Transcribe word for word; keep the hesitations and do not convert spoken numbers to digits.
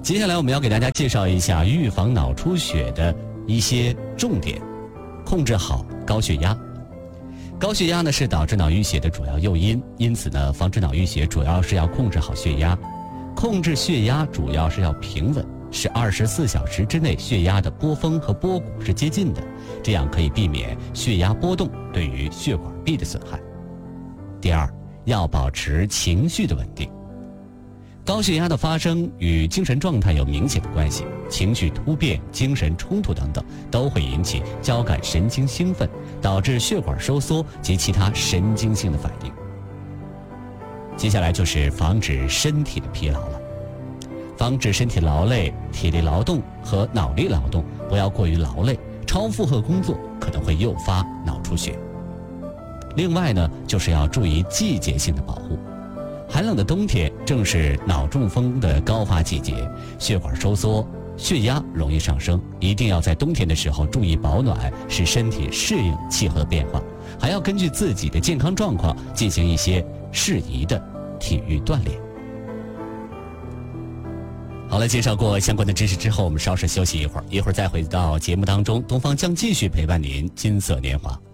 接下来我们要给大家介绍一下预防脑出血的一些重点，控制好高血压。高血压呢是导致脑淤血的主要诱因，因此呢，防止脑淤血主要是要控制好血压。控制血压主要是要平稳，使二十四小时之内血压的波峰和波谷是接近的，这样可以避免血压波动对于血管壁的损害。第二，要保持情绪的稳定。高血压的发生与精神状态有明显的关系，情绪突变、精神冲突等等都会引起交感神经兴奋，导致血管收缩及其他神经性的反应。接下来就是防止身体的疲劳了，防止身体劳累，体力劳动和脑力劳动不要过于劳累，超负荷工作可能会诱发脑出血。另外呢，就是要注意季节性的保护。寒冷的冬天正是脑中风的高发季节，血管收缩，血压容易上升，一定要在冬天的时候注意保暖，使身体适应气候的变化，还要根据自己的健康状况进行一些适宜的体育锻炼。好了，介绍过相关的知识之后，我们稍事休息一会儿，一会儿再回到节目当中，东方将继续陪伴您金色年华。